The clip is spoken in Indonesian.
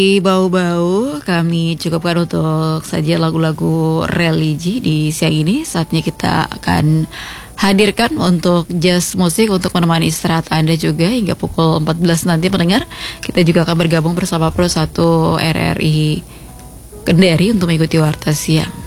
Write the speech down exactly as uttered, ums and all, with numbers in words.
Di bau-bau kami cukupkan untuk saja lagu-lagu religi di siang ini. Saatnya kita akan hadirkan untuk jazz musik untuk menemani istirahat Anda juga hingga pukul empat belas nanti pendengar. Kita juga akan bergabung bersama Pro satu R R I Kendari untuk mengikuti Warta Siang.